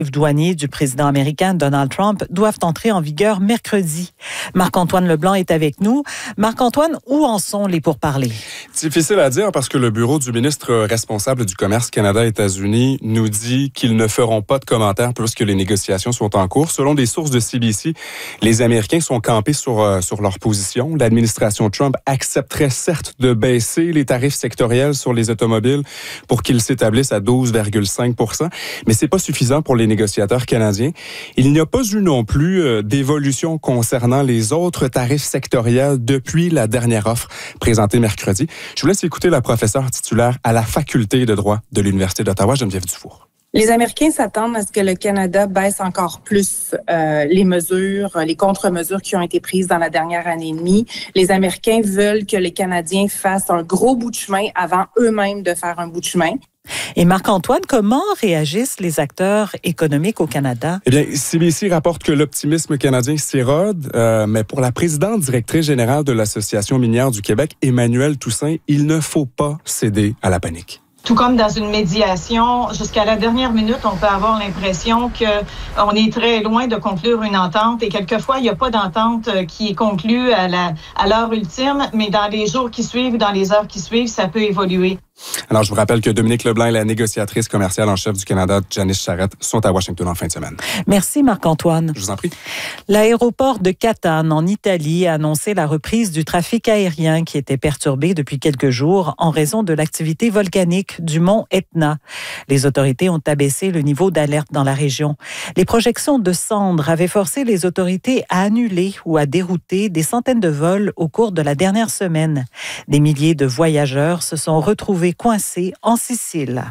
douaniers du président américain Donald Trump doivent entrer en vigueur mercredi. Marc-Antoine Leblanc est avec nous. Marc-Antoine, où en sont les pourparlers? Difficile à dire parce que le bureau du ministre responsable du commerce Canada-États-Unis nous dit qu'ils ne feront pas de commentaires puisque les négociations sont en cours. Selon des sources de CBC, les Américains sont campés sur leur position. L'administration Trump accepterait certes de baisser les tarifs sectoriels sur les automobiles pour qu'ils s'établissent à 12,5 %, mais c'est pas suffisant pour les négociateurs canadiens. Il n'y a pas eu non plus d'évolution concernant les autres tarifs sectoriels depuis la dernière offre présentée mercredi. Je vous laisse écouter la professeure titulaire à la faculté de droit de l'Université d'Ottawa, Geneviève Dufour. Les Américains s'attendent à ce que le Canada baisse encore plus les mesures, les contre-mesures qui ont été prises dans la dernière année et demie. Les Américains veulent que les Canadiens fassent un gros bout de chemin avant eux-mêmes de faire un bout de chemin. Et Marc-Antoine, comment réagissent les acteurs économiques au Canada? Eh bien, CBC rapporte que l'optimisme canadien s'érode, mais pour la présidente directrice générale de l'Association minière du Québec, Emmanuelle Toussaint, il ne faut pas céder à la panique. Tout comme dans une médiation, jusqu'à la dernière minute, on peut avoir l'impression qu'on est très loin de conclure une entente et quelquefois, il n'y a pas d'entente qui est conclue à l'heure ultime, mais dans les jours qui suivent, dans les heures qui suivent, ça peut évoluer. Alors, je vous rappelle que Dominique Leblanc et la négociatrice commerciale en chef du Canada, Janice Charette, sont à Washington en fin de semaine. Merci Marc-Antoine. Je vous en prie. L'aéroport de Catane, en Italie, a annoncé la reprise du trafic aérien qui était perturbé depuis quelques jours en raison de l'activité volcanique du mont Etna. Les autorités ont abaissé le niveau d'alerte dans la région. Les projections de cendres avaient forcé les autorités à annuler ou à dérouter des centaines de vols au cours de la dernière semaine. Des milliers de voyageurs se sont retrouvés coincés en Sicile.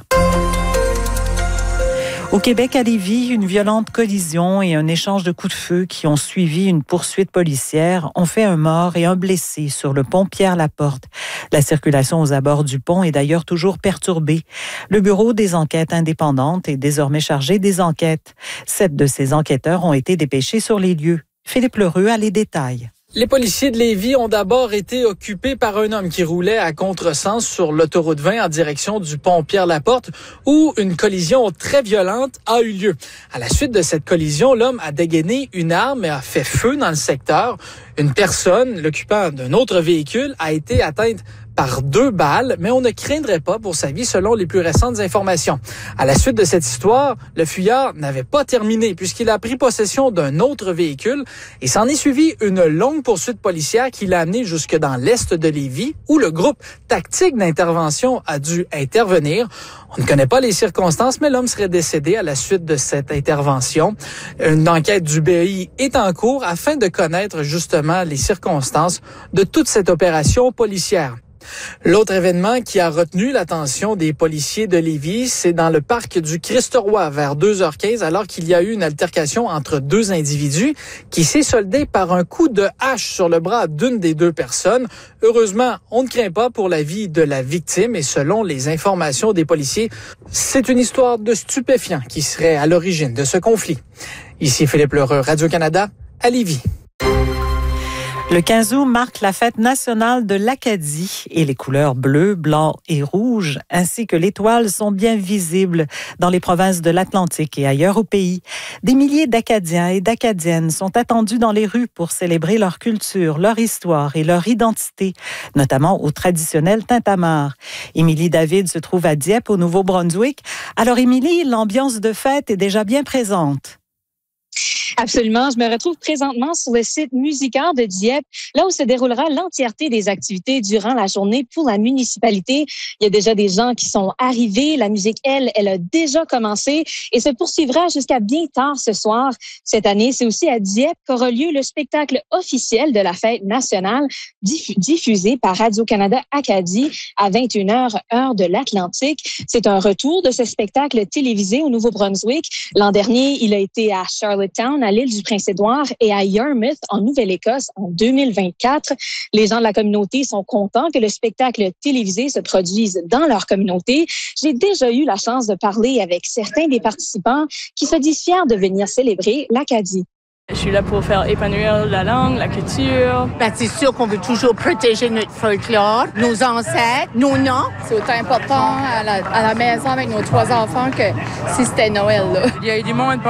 Au Québec, à Lévis, une violente collision et un échange de coups de feu qui ont suivi une poursuite policière ont fait un mort et un blessé sur le pont Pierre-Laporte. La circulation aux abords du pont est d'ailleurs toujours perturbée. Le Bureau des enquêtes indépendantes est désormais chargé des enquêtes. 7 de ces enquêteurs ont été dépêchés sur les lieux. Philippe Lheureux a les détails. Les policiers de Lévis ont d'abord été occupés par un homme qui roulait à contresens sur l'autoroute 20 en direction du pont Pierre-Laporte où une collision très violente a eu lieu. À la suite de cette collision, l'homme a dégainé une arme et a fait feu dans le secteur. Une personne, l'occupant d'un autre véhicule, a été atteinte par 2 balles, mais on ne craindrait pas pour sa vie selon les plus récentes informations. À la suite de cette histoire, le fuyard n'avait pas terminé puisqu'il a pris possession d'un autre véhicule et s'en est suivi une longue poursuite policière qui l'a amené jusque dans l'est de Lévis où le groupe tactique d'intervention a dû intervenir. On ne connaît pas les circonstances, mais l'homme serait décédé à la suite de cette intervention. Une enquête du BI est en cours afin de connaître justement les circonstances de toute cette opération policière. L'autre événement qui a retenu l'attention des policiers de Lévis, c'est dans le parc du Christ-Roi vers 2h15, alors qu'il y a eu une altercation entre 2 individus qui s'est soldée par un coup de hache sur le bras d'une des 2 personnes. Heureusement, on ne craint pas pour la vie de la victime et selon les informations des policiers, c'est une histoire de stupéfiants qui serait à l'origine de ce conflit. Ici Philippe Lheureux, Radio-Canada, à Lévis. Le 15 août marque la fête nationale de l'Acadie et les couleurs bleu, blanc et rouge ainsi que l'étoile sont bien visibles dans les provinces de l'Atlantique et ailleurs au pays. Des milliers d'Acadiens et d'Acadiennes sont attendus dans les rues pour célébrer leur culture, leur histoire et leur identité, notamment au traditionnel tintamarre. Émilie David se trouve à Dieppe, au Nouveau-Brunswick. Alors Émilie, l'ambiance de fête est déjà bien présente. Absolument. Je me retrouve présentement sur le site Musicaire de Dieppe, là où se déroulera l'entièreté des activités durant la journée pour la municipalité. Il y a déjà des gens qui sont arrivés. La musique, elle a déjà commencé et se poursuivra jusqu'à bien tard ce soir. Cette année, c'est aussi à Dieppe qu'aura lieu le spectacle officiel de la fête nationale diffusé par Radio-Canada Acadie à 21h, heure de l'Atlantique. C'est un retour de ce spectacle télévisé au Nouveau-Brunswick. L'an dernier, il a été à Charlottetown, à l'île du Prince-Édouard et à Yarmouth, en Nouvelle-Écosse, en 2024. Les gens de la communauté sont contents que le spectacle télévisé se produise dans leur communauté. J'ai déjà eu la chance de parler avec certains des participants qui se disent fiers de venir célébrer l'Acadie. Je suis là pour faire épanouir la langue, la culture. C'est sûr qu'on veut toujours protéger notre folklore, nos ancêtres, nos noms. C'est autant important à la maison avec nos 3 enfants que si c'était Noël. Là. Il y a eu du monde